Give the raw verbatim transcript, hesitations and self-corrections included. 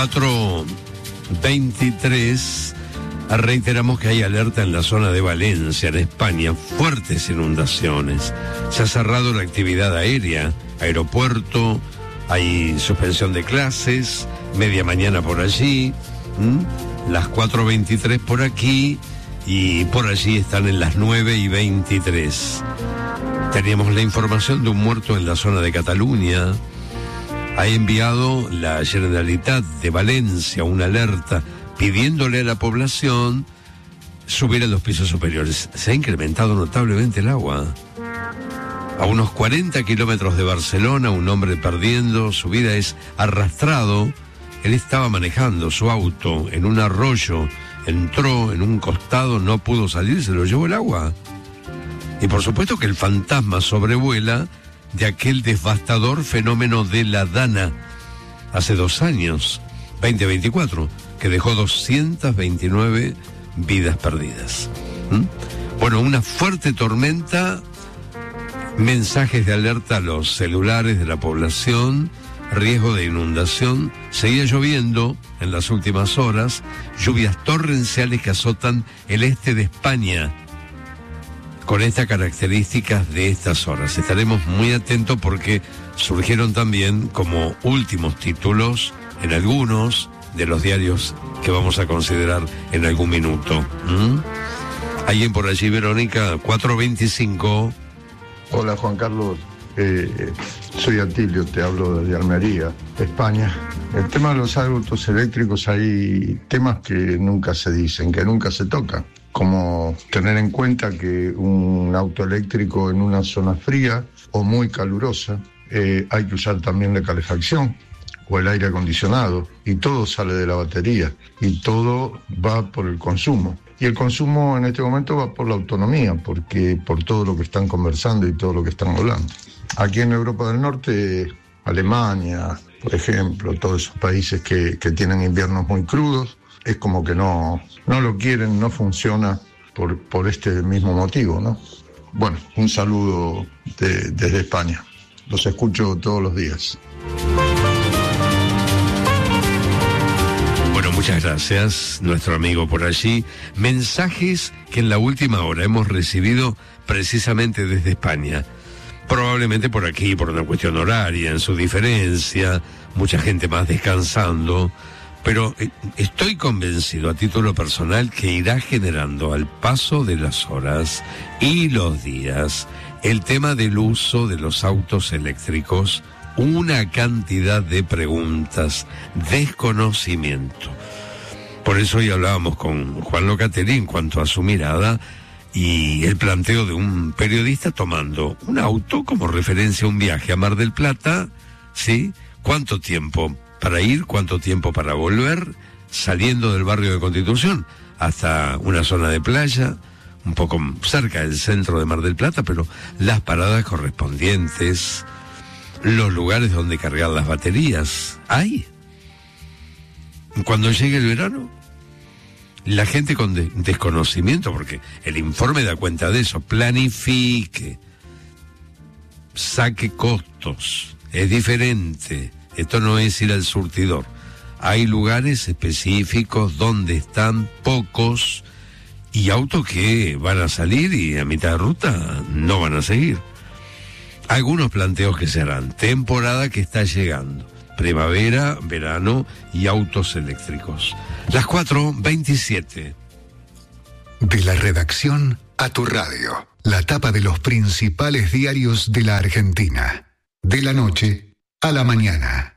cuatro veintitrés, reiteramos que hay alerta en la zona de Valencia, en España, fuertes inundaciones. Se ha cerrado la actividad aérea, aeropuerto, hay suspensión de clases, media mañana por allí, ¿m? las cuatro veintitrés por aquí, y por allí están en las nueve y veintitrés. Teníamos la información de un muerto en la zona de Cataluña. Ha enviado la Generalitat de Valencia una alerta pidiéndole a la población subir a los pisos superiores. Se ha incrementado notablemente el agua. A unos cuarenta kilómetros de Barcelona, un hombre perdiendo su vida es arrastrado. Él estaba manejando su auto en un arroyo, entró en un costado, no pudo salir, se lo llevó el agua. Y por supuesto que el fantasma sobrevuela de aquel devastador fenómeno de la Dana hace dos años, veinte veinticuatro, que dejó doscientas veintinueve vidas perdidas. ¿Mm? Bueno, una fuerte tormenta, mensajes de alerta a los celulares de la población, riesgo de inundación. Seguía lloviendo en las últimas horas, lluvias torrenciales que azotan el este de España, con estas características de estas horas. Estaremos muy atentos porque surgieron también como últimos títulos en algunos de los diarios que vamos a considerar en algún minuto. ¿Mm? ¿Alguien por allí, Verónica? cuatro veinticinco. Hola, Juan Carlos. Eh, soy Atilio, te hablo desde Almería, España. El tema de los autos eléctricos, hay temas que nunca se dicen, que nunca se tocan, como tener en cuenta que un auto eléctrico en una zona fría o muy calurosa, eh, hay que usar también la calefacción o el aire acondicionado, y todo sale de la batería y todo va por el consumo. Y el consumo en este momento va por la autonomía, porque por todo lo que están conversando y todo lo que están hablando. Aquí en Europa del Norte, Alemania, por ejemplo, todos esos países que, que tienen inviernos muy crudos, es como que no, no lo quieren, no funciona por, por este mismo motivo, ¿no? Bueno, un saludo de, desde España. Los escucho todos los días. Bueno, muchas gracias, nuestro amigo por allí. Mensajes que en la última hora hemos recibido precisamente desde España. Probablemente por aquí, por una cuestión horaria, en su diferencia, mucha gente más descansando. Pero estoy convencido a título personal que irá generando al paso de las horas y los días el tema del uso de los autos eléctricos, una cantidad de preguntas, desconocimiento. Por eso hoy hablábamos con Juan Locatelli en cuanto a su mirada y el planteo de un periodista tomando un auto como referencia a un viaje a Mar del Plata, ¿sí? ¿Cuánto tiempo para ir, cuánto tiempo para volver, saliendo del barrio de Constitución hasta una zona de playa, un poco cerca del centro de Mar del Plata, pero las paradas correspondientes, los lugares donde cargar las baterías, hay. Cuando llegue el verano, la gente con de- desconocimiento, porque el informe da cuenta de eso, planifique, saque costos, es diferente. Esto no es ir al surtidor. Hay lugares específicos donde están pocos y autos que van a salir y a mitad de ruta no van a seguir. Algunos planteos que se harán. Temporada que está llegando. Primavera, verano y autos eléctricos. Las cuatro veintisiete. De la redacción a tu radio. La tapa de los principales diarios de la Argentina. De la noche a la mañana.